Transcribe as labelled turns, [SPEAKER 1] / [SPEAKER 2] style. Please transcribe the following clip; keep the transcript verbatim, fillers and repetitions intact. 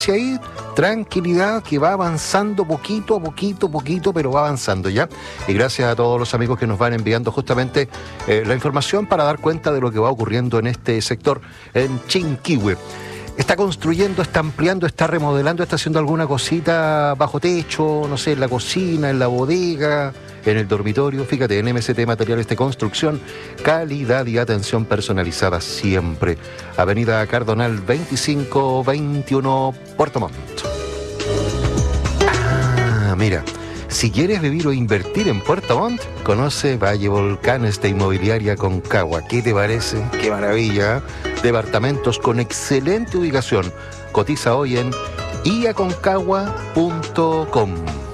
[SPEAKER 1] Quédese ahí, tranquilidad, que va avanzando poquito a poquito, poquito, pero va avanzando ya. Y gracias a todos los amigos que nos van enviando justamente eh, la información para dar cuenta de lo que va ocurriendo en este sector, en Chinquihue. Está construyendo, está ampliando, está remodelando, está haciendo alguna cosita bajo techo, no sé, en la cocina, en la bodega, en el dormitorio. Fíjate, en M S T Materiales de Construcción, calidad y atención personalizada siempre. Avenida Cardonal veinticinco veintiuno, Puerto Montt. Ah, mira, si quieres vivir o invertir en Puerto Montt, conoce Valle Volcanes de Inmobiliaria Concagua. ¿Qué te parece? ¡Qué maravilla! Departamentos con excelente ubicación. Cotiza hoy en i a concagua punto com.